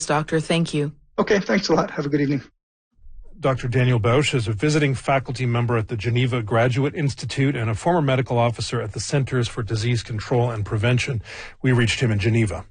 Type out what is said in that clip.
Doctor. Thank you. Okay, thanks a lot. Have a good evening. Dr. Daniel Bausch is a visiting faculty member at the Geneva Graduate Institute and a former medical officer at the Centers for Disease Control and Prevention. We reached him in Geneva.